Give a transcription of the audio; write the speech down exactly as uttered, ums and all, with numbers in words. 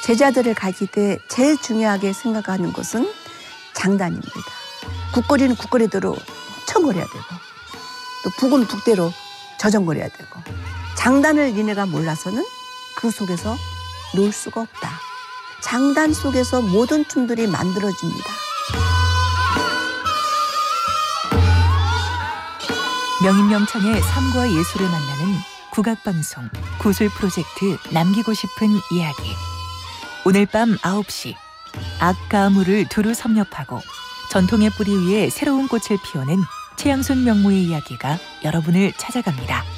제자들을 가르칠 때 제일 중요하게 생각하는 것은 장단입니다. 국거리는 국거리대로 쳐버려야 되고 또 북은 북대로 저정거려야 되고 장단을 니네가 몰라서는 그 속에서 놀 수가 없다. 장단 속에서 모든 춤들이 만들어집니다. 명인명창의 삶과 예술을 만나는 국악방송 구술 프로젝트 남기고 싶은 이야기. 오늘 밤 아홉 시 악과 무를 두루 섭렵하고 전통의 뿌리 위에 새로운 꽃을 피우는 최양순 명모의 이야기가 여러분을 찾아갑니다.